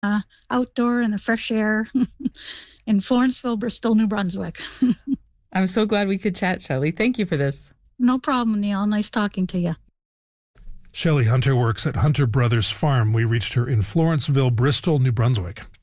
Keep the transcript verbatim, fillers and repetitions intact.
uh, outdoor in the fresh air in Florenceville, Bristol, New Brunswick. I'm so glad we could chat, Shelley. Thank you for this. No problem, Neil. Nice talking to you. Shelley Hunter works at Hunter Brothers Farm. We reached her in Florenceville, Bristol, New Brunswick.